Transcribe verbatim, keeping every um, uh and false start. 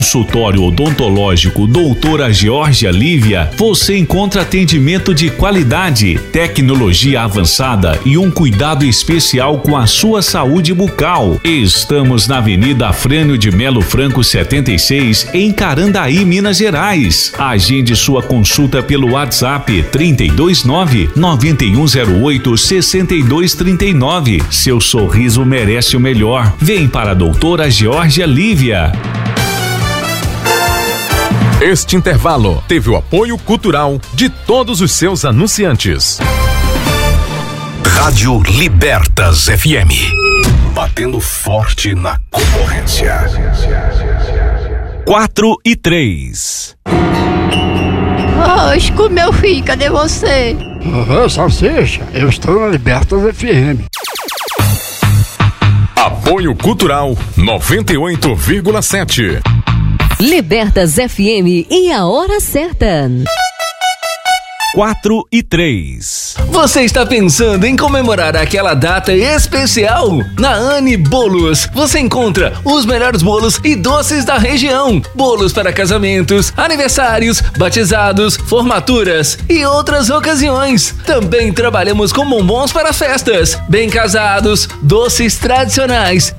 Consultório odontológico Doutora Georgia Lívia, você encontra atendimento de qualidade, tecnologia avançada e um cuidado especial com a sua saúde bucal. Estamos na Avenida Afrânio de Melo Franco setenta e seis, em Carandaí, Minas Gerais. Agende sua consulta pelo WhatsApp trinta e dois nove, nove um zero oito, seis dois três nove. Seu sorriso merece o melhor. Vem para a Doutora Georgia Lívia. Este intervalo teve o apoio cultural de todos os seus anunciantes. Rádio Libertas F M. Batendo forte na concorrência. Quatro e três. Osco, meu filho, cadê você? Aham, Salsicha, eu estou na Libertas F M. Apoio cultural noventa e oito vírgula sete. Libertas F M e a hora certa. Quatro e três. Você está pensando em comemorar aquela data especial? Na Anne Bolos, você encontra os melhores bolos e doces da região. Bolos para casamentos, aniversários, batizados, formaturas e outras ocasiões. Também trabalhamos com bombons para festas, bem casados, doces tradicionais